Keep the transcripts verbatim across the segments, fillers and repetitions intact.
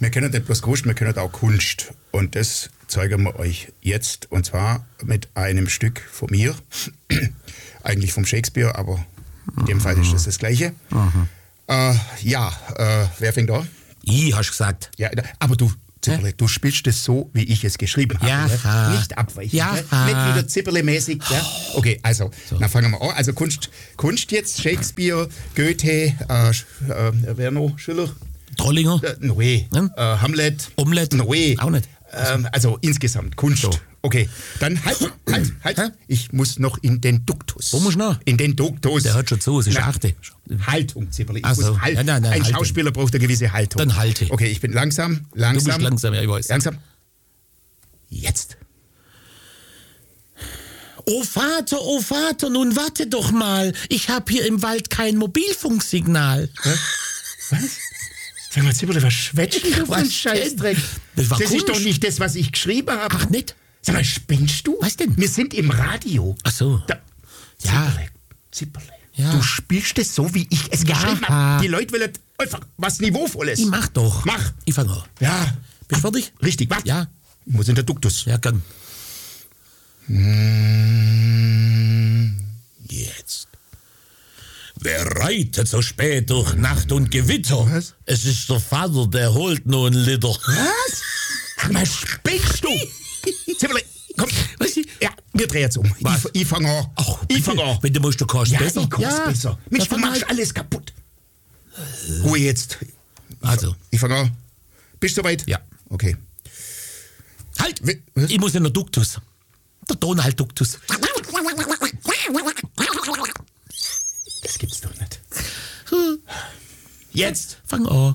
Wir können nicht bloß Kunst, wir können auch Kunst. Und das zeigen wir euch jetzt. Und zwar mit einem Stück von mir. Eigentlich vom Shakespeare, aber in dem Fall ist das das Gleiche. Mhm. Äh, ja, äh, wer fängt an? Ich, hast du gesagt. Ja, aber du, Zipperle, du spielst das so, wie ich es geschrieben habe. Ja. Ne? Nicht abweichen. Ja. Ne? Nicht wieder Zipperle-mäßig. Ja? Okay, also, so. Dann fangen wir an. Also Kunst, Kunst jetzt, Shakespeare, Goethe, äh, äh, wer noch? Schiller? Trollinger? Äh, Noé. Hm? Äh, Hamlet? Omelette? Noé. Auch nicht. Ähm, also insgesamt Kunst. So. Okay, dann halt, halt, halt. Hä? Ich muss noch in den Duktus. Wo musst du noch? In den Duktus. Der hört schon zu, es ist Na, achte. Haltung, Zipperle. Ich Ach so. muss halt, Ja, nein, nein, ein Haltung. Schauspieler braucht eine gewisse Haltung. Dann halte. Okay, ich bin langsam, Du langsam. bist langsam, ja, ich weiß. Langsam. Jetzt. Oh Vater, oh Vater, nun warte doch mal. Ich hab hier im Wald kein Mobilfunksignal. Was? Was? Sag mal, Zipperle, was schwätzt du für Was einen Scheißdreck? Das war Das Kunst. ist doch nicht das, was ich geschrieben habe. Ach, nicht? Sag mal, spinnst du? Was denn? Wir sind im Radio. Ach so. Da, Ja. Zipperle, Zipperle. Ja. Du spielst es so, wie ich es Ja. geschrieben habe. Die Leute wollen einfach was Niveauvolles. Ich mach doch. Mach. Ich fange an. Ja. Bist du fertig? Richtig, warte. Ja. Ich muss in der Duktus. Ja, gern. Jetzt. Wer reitet so spät durch Nacht und Gewitter? Was? Es ist der Vater, der holt nur ein Liter. Was? Sag mal, spinnst du? Zipperle, komm. Was? Ja, wir drehen jetzt um. Was? Ich, ich fange an. Ach, ich fange an. Wenn du musst, du kannst Ja, besser. ich kann's besser. Mensch, du dann machst halt. alles kaputt. Ruhe jetzt. Also. Ich fange an. Bist du soweit? Ja. Okay. Halt! Wie- was? Ich muss in der Duktus. Der Tonhalt-Duktus. Das gibt's doch nicht. Jetzt. Fang an.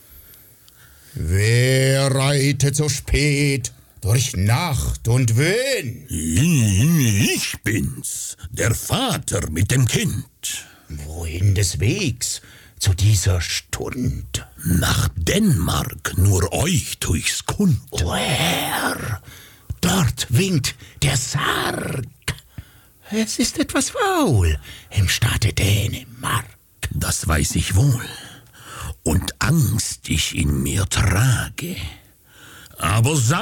Wer reitet so spät durch Nacht und Wind? Ich bin's, der Vater mit dem Kind. Wohin des Wegs zu dieser Stund? Nach Dänemark, nur euch tu's kund. O Herr, dort winkt der Sarg. Es ist etwas faul im Staate Dänemark. Das weiß ich wohl. Und Angst ich in mir trage. Aber sein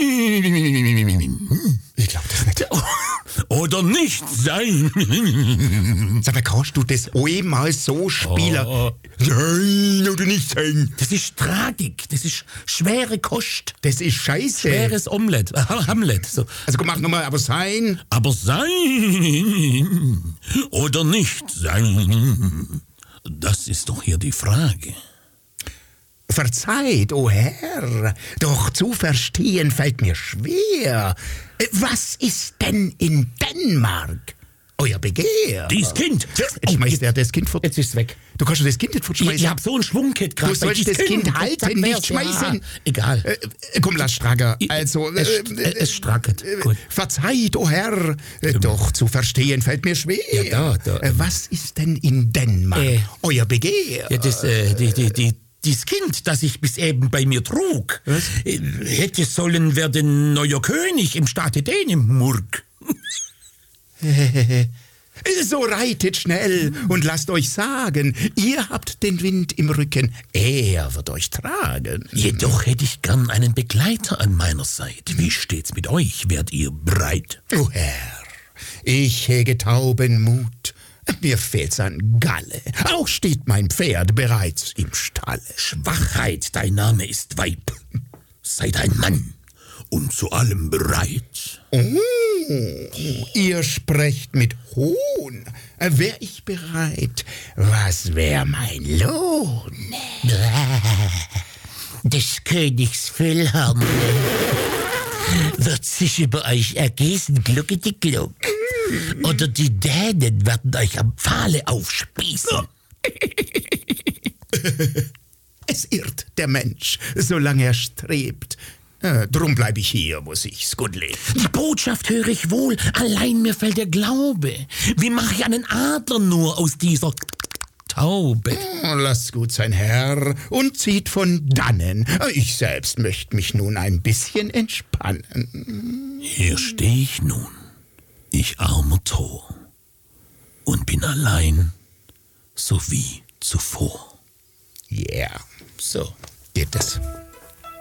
Ich glaube das nicht. oder nicht sein. Sag mal, kannst du das einmal so spielen? Oh. Nein, oder nicht sein. Das ist Tragik, das ist schwere Kost. Das ist scheiße. Schweres Omelett, äh, Hamlet. So. Also komm, mach nochmal, aber sein. Aber sein oder nicht sein, das ist doch hier die Frage. Verzeiht, o Herr, doch zu verstehen fällt mir schwer. Was ist denn in Dänemark euer Begehr? Dies Kind. Jetzt schmeißt er das Kind fort. Jetzt ist es weg. Du kannst doch das Kind nicht Ich, fortschmeißen. ich hab so einen Schwungkit gerade. Du sollst das Kind halten, nicht schmeißen. Ja, egal. Äh, komm, lass Strager. Ich- Also, es, äh, äh, es strackert. Gut. verzeiht, o Herr, äh, doch zu verstehen fällt mir schwer. Ja, da, da. Äh, Was ist denn in Dänemark Äh. euer Begehr? Ja, das, äh, die, die, die, dieses Kind, das ich bis eben bei mir trug, Was? äh, hätte sollen werden neuer König im Staate Dänemark. So reitet schnell und lasst euch sagen, ihr habt den Wind im Rücken, er wird euch tragen. Jedoch hätte ich gern einen Begleiter an meiner Seite. Wie steht's mit euch? Werdet ihr bereit? O Herr, ich hege tauben Mut, mir fehlt's an Galle, auch steht mein Pferd bereits im Stalle. Schwachheit, dein Name ist Weib. Seid ein Mann und zu allem bereit. Oh, ihr sprecht mit Hohn, wär ich bereit, was wär mein Lohn? Des Königs Füllhorn wird sich über euch ergießen, glucke die Gluck. Oder die Dänen werden euch am Pfahle aufspießen. Es irrt der Mensch, solange er strebt. Äh, drum bleib ich hier, wo sich's gut lebt. Die Botschaft höre ich wohl, allein mir fällt der Glaube. Wie mache ich einen Adler nur aus dieser Taube? Oh, lasst gut sein, Herr, und zieht von dannen. Ich selbst möchte mich nun ein bisschen entspannen. Hier stehe ich nun, ich armer Tor, und bin allein, so wie zuvor. Ja, yeah. So geht es.